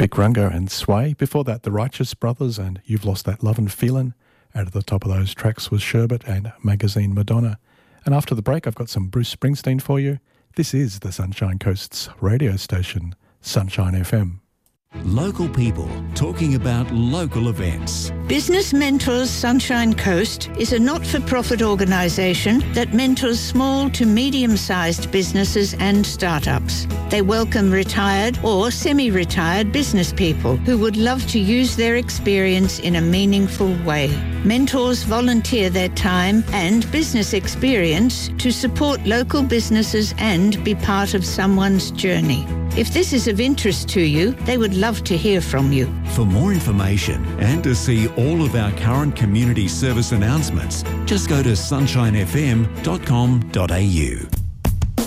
Vic Rungo and Sway. Before that, The Righteous Brothers and You've Lost That Love and Feelin'. Out at the top of those tracks was Sherbet and Magazine Madonna. And after the break, I've got some Bruce Springsteen for you. This is the Sunshine Coast's radio station, Sunshine FM. Local people talking about local events. Business Mentors Sunshine Coast is a not-for-profit organisation that mentors small to medium-sized businesses and startups. They welcome retired or semi-retired business people who would love to use their experience in a meaningful way. Mentors volunteer their time and business experience to support local businesses and be part of someone's journey. If this is of interest to you, they would love to hear from you. For more information and to see all of our current community service announcements, just go to sunshinefm.com.au.